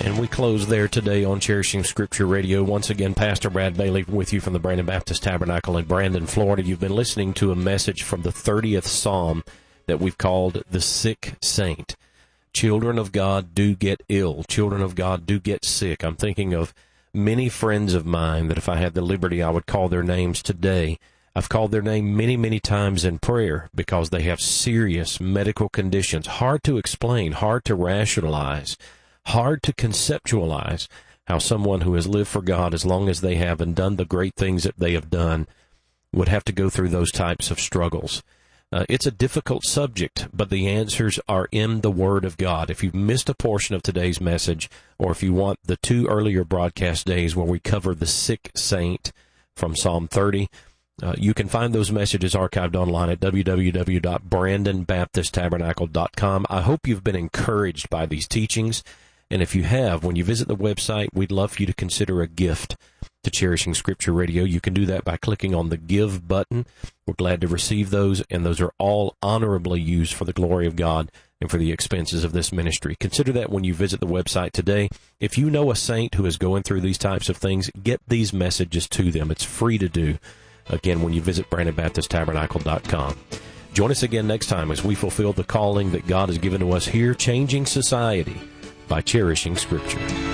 And we close there today on Cherishing Scripture Radio. Once again, Pastor Brad Bailey with you from the Brandon Baptist Tabernacle in Brandon, Florida. You've been listening to a message from the 30th Psalm that we've called The Sick Saint. Children of God do get ill. Children of God do get sick. I'm thinking of many friends of mine that if I had the liberty, I would call their names today. I've called their name many, many times in prayer because they have serious medical conditions, hard to explain, hard to rationalize, hard to conceptualize how someone who has lived for God as long as they have and done the great things that they have done would have to go through those types of struggles. It's a difficult subject, but the answers are in the Word of God. If you've missed a portion of today's message, or if you want the 2 earlier broadcast days where we cover the sick saint from Psalm 30, you can find those messages archived online at www.brandonbaptisttabernacle.com. I hope you've been encouraged by these teachings. And if you have, when you visit the website, we'd love for you to consider a gift to Cherishing Scripture Radio. You can do that by clicking on the Give button. We're glad to receive those, and those are all honorably used for the glory of God and for the expenses of this ministry. Consider that when you visit the website today. If you know a saint who is going through these types of things, get these messages to them. It's free to do, again, when you visit BrandonBaptistTabernacle.com. Join us again next time as we fulfill the calling that God has given to us here, changing society by cherishing Scripture.